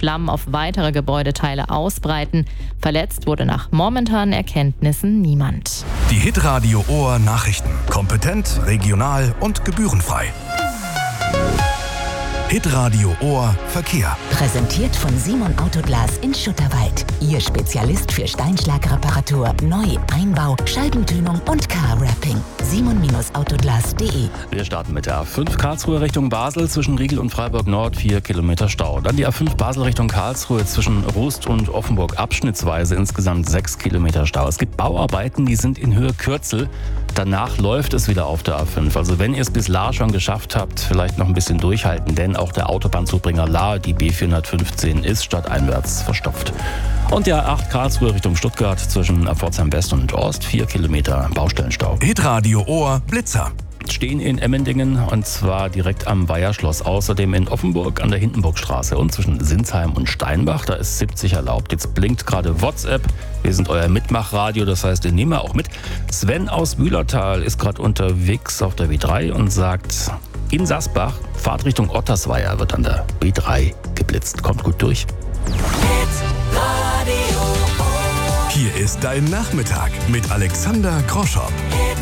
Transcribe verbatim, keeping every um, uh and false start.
Flammen auf weitere Gebäudeteile ausbreiten. Verletzt wurde nach momentanen Erkenntnissen niemand. Die Hitradio Ohr Nachrichten. Kompetent, regional und gebührenfrei. Hitradio Ohr Verkehr. Präsentiert von Simon Autoglas in Schutterwald. Ihr Spezialist für Steinschlagreparatur, Neu-, Einbau, Scheibentönung und Car-Wrapping. simon Autoglas punkt de. Wir starten mit der A fünf Karlsruhe Richtung Basel zwischen Riegel und Freiburg Nord, vier Kilometer Stau. Dann die A fünf Basel Richtung Karlsruhe zwischen Rust und Offenburg abschnittsweise insgesamt sechs Kilometer Stau. Es gibt Bauarbeiten, die sind in Höhe Kürzel. Danach läuft es wieder auf der A fünf. Also wenn ihr es bis Lahr schon geschafft habt, vielleicht noch ein bisschen durchhalten, denn auch der Autobahnzubringer Lahr, die B vierhundertfünfzehn, ist stadteinwärts verstopft. Und der A acht Karlsruhe Richtung Stuttgart zwischen Pforzheim West und Ost, vier Kilometer Baustellenstau. Hitradio Ohr Blitzer. Stehen in Emmendingen und zwar direkt am Weiherschloss. Außerdem in Offenburg an der Hindenburgstraße und zwischen Sinsheim und Steinbach. Da ist siebzig erlaubt. Jetzt blinkt gerade WhatsApp. Wir sind euer Mitmachradio, das heißt, den nehmen wir auch mit. Sven aus Bühlertal ist gerade unterwegs auf der W drei und sagt, in Sasbach, Fahrt Richtung Ottersweier wird an der W drei geblitzt. Kommt gut durch. Hier ist dein Nachmittag mit Alexander Groschow.